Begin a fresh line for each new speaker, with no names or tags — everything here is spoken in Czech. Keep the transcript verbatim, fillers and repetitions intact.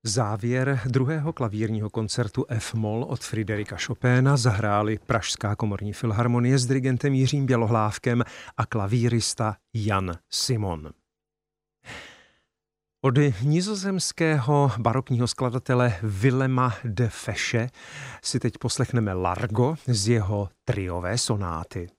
Závěr druhého klavírního koncertu F-moll od Fryderika Chopina zahráli Pražská komorní filharmonie s dirigentem Jiřím Bělohlávkem a klavírista Jan Simon. Od nizozemského barokního skladatele Willema de Fesche si teď poslechneme Largo z jeho triové sonáty.